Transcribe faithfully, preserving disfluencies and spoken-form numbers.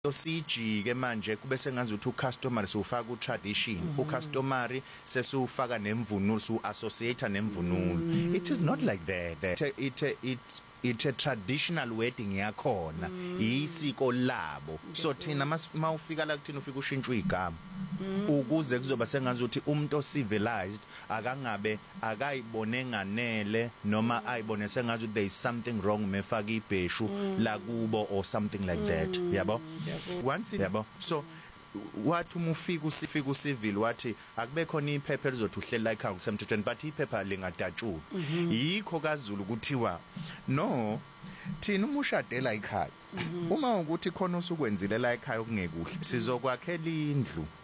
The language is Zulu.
Sijike manje kube sengazuthi ucustomary sufaka utradition ucustomary sesufaka nemvunulo su associate nemvunulo. It is not like that. That it it, it it's a traditional wedding yakhona isiko labo. So thina mawufika la kuthina ufika ushintshwa igama ukuze kuzoba sengazuthi umuntu ocivilized akangabe akayibone nganele noma ayibone sengazuthi there is something wrong mefaka ibheshu la kubo or something like that. Yabo once yabo so wathi umufika usifika usivile wathi akube khona iphepha elizothi uhlela ekhaya kusemthethweni but iphepha lingadatshulwa yikho kaZulu kuthiwa no thina umushadela ekhaya uma ukuthi khona usukwenzile la ekhaya okungekuhle sizokwakhela indlu